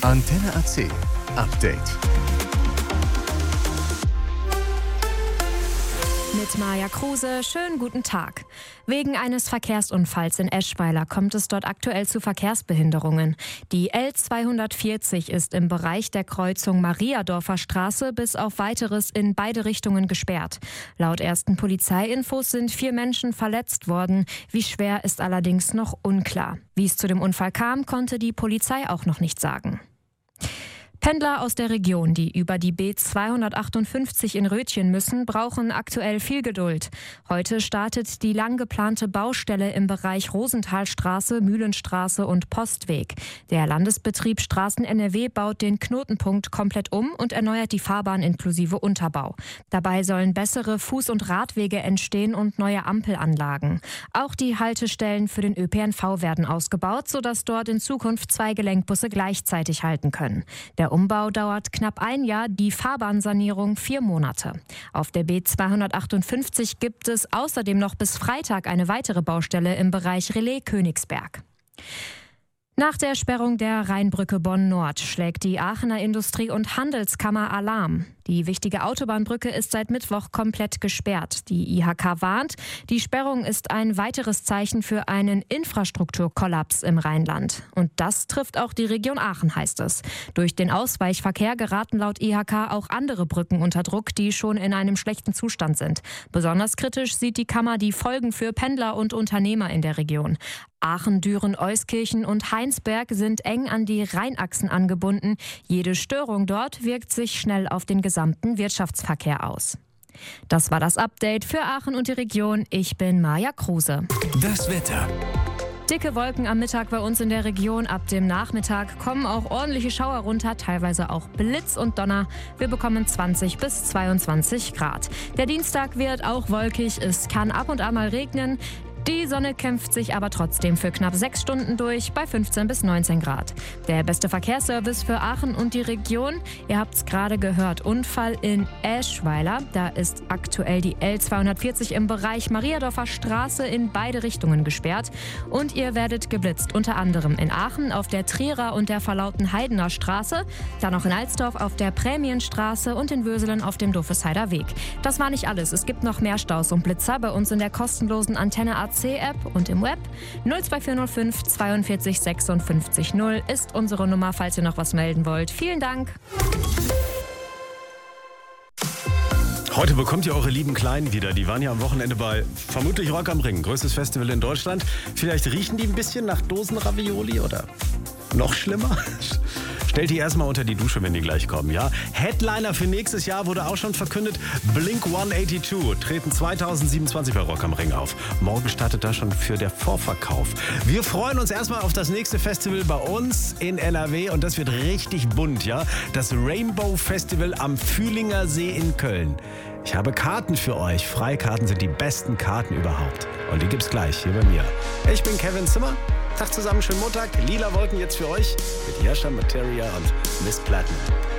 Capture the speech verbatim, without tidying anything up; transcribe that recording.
Antenne A C Update. Mit Maja Kruse, schönen guten Tag. Wegen eines Verkehrsunfalls in Eschweiler kommt es dort aktuell zu Verkehrsbehinderungen. Die L zweihundertvierzig ist im Bereich der Kreuzung Mariadorfer Straße bis auf Weiteres in beide Richtungen gesperrt. Laut ersten Polizeiinfos sind vier Menschen verletzt worden. Wie schwer ist allerdings noch unklar. Wie es zu dem Unfall kam, konnte die Polizei auch noch nicht sagen. Pendler aus der Region, die über die B zweihundertachtundfünfzig in Rötchen müssen, brauchen aktuell viel Geduld. Heute startet die lang geplante Baustelle im Bereich Rosenthalstraße, Mühlenstraße und Postweg. Der Landesbetrieb Straßen N R W baut den Knotenpunkt komplett um und erneuert die Fahrbahn inklusive Unterbau. Dabei sollen bessere Fuß- und Radwege entstehen und neue Ampelanlagen. Auch die Haltestellen für den Ö P N V werden ausgebaut, sodass dort in Zukunft zwei Gelenkbusse gleichzeitig halten können. Der Umbau dauert knapp ein Jahr, die Fahrbahnsanierung vier Monate. Auf der B zweihundertachtundfünfzig gibt es außerdem noch bis Freitag eine weitere Baustelle im Bereich Relais-Königsberg. Nach der Sperrung der Rheinbrücke Bonn-Nord schlägt die Aachener Industrie- und Handelskammer Alarm. Die wichtige Autobahnbrücke ist seit Mittwoch komplett gesperrt. Die I H K warnt, die Sperrung ist ein weiteres Zeichen für einen Infrastrukturkollaps im Rheinland. Und das trifft auch die Region Aachen, heißt es. Durch den Ausweichverkehr geraten laut I H K auch andere Brücken unter Druck, die schon in einem schlechten Zustand sind. Besonders kritisch sieht die Kammer die Folgen für Pendler und Unternehmer in der Region. Aachen, Düren, Euskirchen und Heinsberg sind eng an die Rheinachsen angebunden. Jede Störung dort wirkt sich schnell auf den gesamten Wirtschaftsverkehr aus. Das war das Update für Aachen und die Region. Ich bin Maja Kruse. Das Wetter. Dicke Wolken am Mittag bei uns in der Region. Ab dem Nachmittag kommen auch ordentliche Schauer runter, teilweise auch Blitz und Donner. Wir bekommen zwanzig bis zweiundzwanzig Grad. Der Dienstag wird auch wolkig. Es kann ab und an mal regnen. Die Sonne kämpft sich aber trotzdem für knapp sechs Stunden durch bei fünfzehn bis neunzehn Grad. Der beste Verkehrsservice für Aachen und die Region. Ihr habt es gerade gehört, Unfall in Eschweiler. Da ist aktuell die L zweihundertvierzig im Bereich Mariadorfer Straße in beide Richtungen gesperrt. Und ihr werdet geblitzt, unter anderem in Aachen auf der Trierer und der verlauten Heidener Straße, dann noch in Alsdorf auf der Prämienstraße und in Würselen auf dem Dofesheider Weg. Das war nicht alles. Es gibt noch mehr Staus und Blitzer bei uns in der kostenlosen Antenne A C App und im Web. null zwei vier null fünf zweiundvierzig sechsundfünfzig null ist unsere Nummer, falls ihr noch was melden wollt. Vielen Dank. Heute bekommt ihr eure lieben Kleinen wieder. Die waren ja am Wochenende bei vermutlich Rock am Ring, größtes Festival in Deutschland. Vielleicht riechen die ein bisschen nach Dosenravioli oder noch schlimmer? Stellt die erstmal unter die Dusche, wenn die gleich kommen, ja? Headliner für nächstes Jahr wurde auch schon verkündet. Blink hundertzweiundachtzig treten zweitausendsiebenundzwanzig bei Rock am Ring auf. Morgen startet da schon für der Vorverkauf. Wir freuen uns erstmal auf das nächste Festival bei uns in N R W und das wird richtig bunt, ja? Das Rainbow Festival am Fühlinger See in Köln. Ich habe Karten für euch. Freikarten sind die besten Karten überhaupt. Und die gibt's gleich hier bei mir. Ich bin Kevin Zimmer. Tag zusammen, schönen Montag. Lila Wolken jetzt für euch mit Yasha, Materia und Miss Platinum.